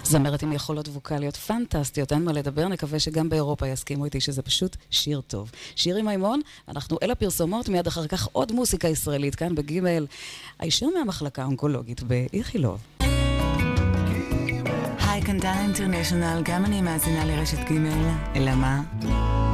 זמרת עם יכולות ווקליות פנטסטיות, אין מה לדבר, נקווה שגם באירופה יסכימו איתי שזה פשוט שיר טוב. שירי מימון, אנחנו אל הפרסומות, מיד אחר כך עוד מוסיקה ישראלית, כאן בגימל, הישר מהמחלקה האונקולוגית באיכילוב. היי, כאן דנה אינטרנשיונל, גם אני מאזינה לרשת גימל, אלא מה?